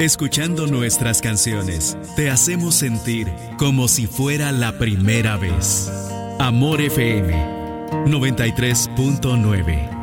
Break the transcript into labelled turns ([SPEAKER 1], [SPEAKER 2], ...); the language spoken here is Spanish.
[SPEAKER 1] Escuchando nuestras canciones, te hacemos sentir como si fuera la primera vez. Amor FM 93.9